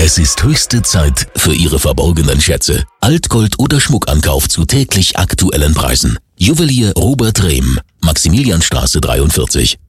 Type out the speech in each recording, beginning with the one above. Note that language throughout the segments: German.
Es ist höchste Zeit für Ihre verborgenen Schätze. Altgold oder Schmuckankauf zu täglich aktuellen Preisen. Juwelier Robert Rehm, Maximilianstraße 43.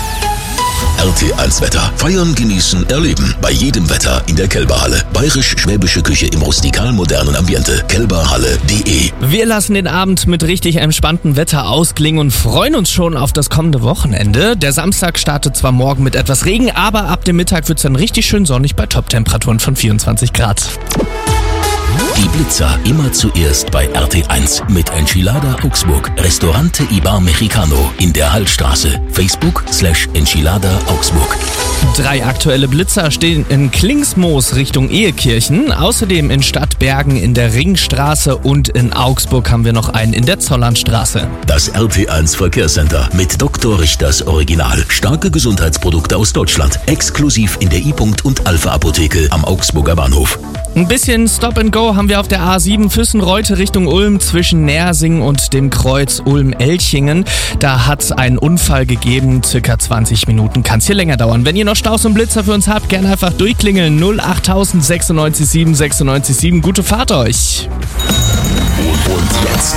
RT1 Wetter. Feiern, genießen, erleben. Bei jedem Wetter in der Kelberhalle. Bayerisch-schwäbische Küche im rustikal-modernen Ambiente. kelberhalle.de. Wir lassen den Abend mit richtig entspanntem Wetter ausklingen und freuen uns schon auf das kommende Wochenende. Der Samstag startet zwar morgen mit etwas Regen, aber ab dem Mittag wird es dann richtig schön sonnig bei Top-Temperaturen von 24 Grad. Die Blitzer immer zuerst bei RT1 mit Enchilada Augsburg. Restaurante Ibar Mexicano in der Hallstraße. Facebook/Enchilada Augsburg. 3 aktuelle Blitzer stehen in Klingsmoos Richtung Ehekirchen. Außerdem in Stadtbergen in der Ringstraße und in Augsburg haben wir noch einen in der Zollernstraße. Das RT1 Verkehrscenter mit Dr. Richters Original. Starke Gesundheitsprodukte aus Deutschland. Exklusiv in der I-Punkt und Alpha Apotheke am Augsburger Bahnhof. Ein bisschen Stop and Go haben wir auf der A7 Füssen-Reute Richtung Ulm zwischen Nersing und dem Kreuz Ulm-Elchingen. Da hat es einen Unfall gegeben, circa 20 Minuten kann es hier länger dauern. Wenn ihr noch Staus und Blitzer für uns habt, gerne einfach durchklingeln. 08000 967 967. Gute Fahrt euch. Und jetzt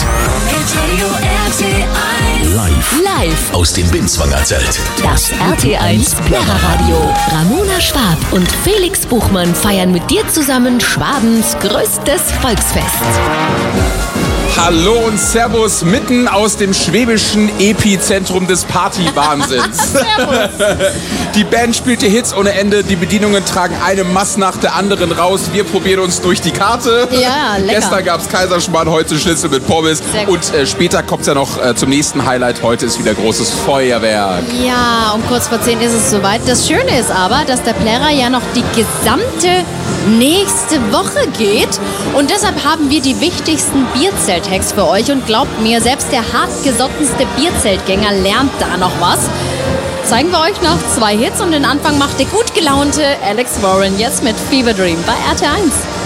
live aus dem Binswanger Zelt. Das RT1 Plärreradio. Ramona Schwab und Felix Buchmann feiern mit dir zusammen Schwabens größtes Volksfest. Hallo und Servus mitten aus dem schwäbischen Epizentrum des Partywahnsinns. Die Band spielt hier Hits ohne Ende, die Bedienungen tragen eine Mass nach der anderen raus. Wir probieren uns durch die Karte. Ja, lecker. Gestern gab es Kaiserschmarrn, heute Schnitzel mit Pommes. Und später kommt es ja noch zum nächsten Highlight. Heute ist wieder großes Feuerwerk. Ja, um kurz vor 10 ist es soweit. Das Schöne ist aber, dass der Plärrer ja noch die gesamte nächste Woche geht. Und deshalb haben wir die wichtigsten Bierzelthacks für euch. Und glaubt mir, selbst der hartgesottenste Bierzeltgänger lernt da noch was. Zeigen wir euch noch 2 Hits und den Anfang macht der gut gelaunte Alex Warren jetzt mit Fever Dream bei RT1.